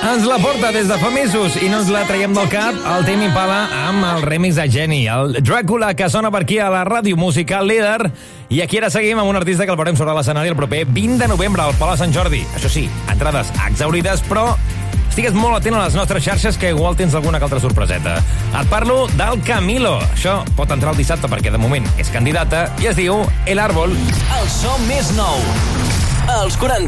Ens la porta des de fa mesos i no ens la traiem del cap el Tame Impala amb el remix de Jenny, el Dràcula, que sona per aquí a la ràdio musical líder. I aquí ara seguim amb un artista que el veurem sobre l'escenari el proper 20 de novembre al Palau Sant Jordi. Això sí, entrades exaurides, però estigues molt atent a les nostres xarxes, que igual tens alguna que altra sorpreseta. Et parlo del Camilo. Això pot entrar el dissabte perquè de moment és candidata i es diu El Árbol. El so més nou. Els 40.